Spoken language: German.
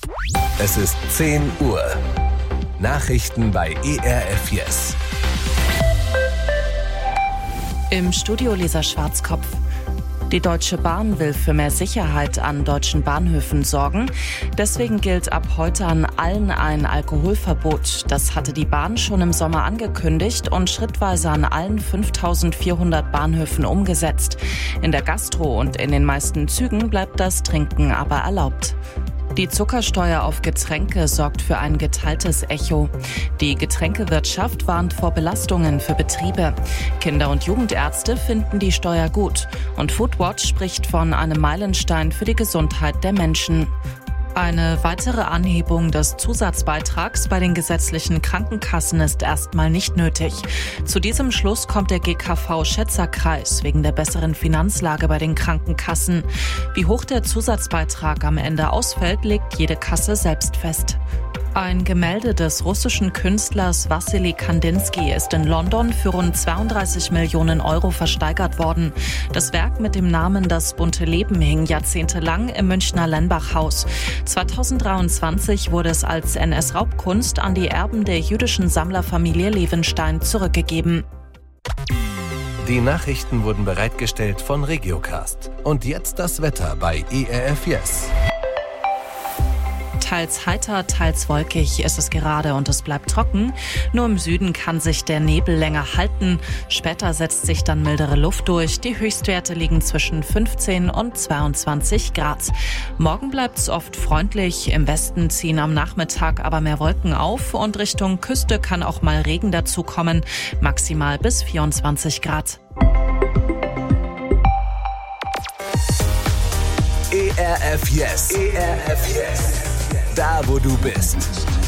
Es ist 10 Uhr. Nachrichten bei ERF Yes. Im Studio Lisa Schwarzkopf. Die Deutsche Bahn will für mehr Sicherheit an deutschen Bahnhöfen sorgen. Deswegen gilt ab heute an allen ein Alkoholverbot. Das hatte die Bahn schon im Sommer angekündigt und schrittweise an allen 5.400 Bahnhöfen umgesetzt. In der Gastro und in den meisten Zügen bleibt das Trinken aber erlaubt. Die Zuckersteuer auf Getränke sorgt für ein geteiltes Echo. Die Getränkewirtschaft warnt vor Belastungen für Betriebe. Kinder- und Jugendärzte finden die Steuer gut. Und Foodwatch spricht von einem Meilenstein für die Gesundheit der Menschen. Eine weitere Anhebung des Zusatzbeitrags bei den gesetzlichen Krankenkassen ist erstmal nicht nötig. Zu diesem Schluss kommt der GKV-Schätzerkreis wegen der besseren Finanzlage bei den Krankenkassen. Wie hoch der Zusatzbeitrag am Ende ausfällt, legt jede Kasse selbst fest. Ein Gemälde des russischen Künstlers Wassily Kandinsky ist in London für rund 32 Millionen Euro versteigert worden. Das Werk mit dem Namen Das bunte Leben hing jahrzehntelang im Münchner Lenbach-Haus. 2023 wurde es als NS-Raubkunst an die Erben der jüdischen Sammlerfamilie Levenstein zurückgegeben. Die Nachrichten wurden bereitgestellt von Regiocast. Und jetzt das Wetter bei ERF Yes. Teils heiter, teils wolkig ist es gerade und es bleibt trocken. Nur im Süden kann sich der Nebel länger halten. Später setzt sich dann mildere Luft durch. Die Höchstwerte liegen zwischen 15 und 22 Grad. Morgen bleibt es oft freundlich. Im Westen ziehen am Nachmittag aber mehr Wolken auf und Richtung Küste kann auch mal Regen dazukommen. Maximal bis 24 Grad. ERF Yes. ERF Yes. Da, wo du bist.